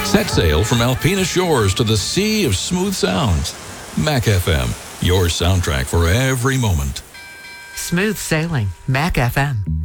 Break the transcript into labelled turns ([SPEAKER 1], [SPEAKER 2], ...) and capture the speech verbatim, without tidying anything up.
[SPEAKER 1] Set sail from Alpena shores to the sea of smooth sounds. Mac F M, your soundtrack for every moment.
[SPEAKER 2] Smooth sailing, Mac F M.